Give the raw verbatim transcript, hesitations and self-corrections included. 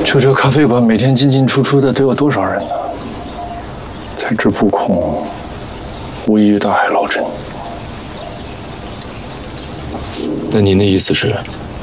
就这咖啡馆每天进进出出的得有多少人呢？在这不空，无异于大海捞针。 那您的意思是？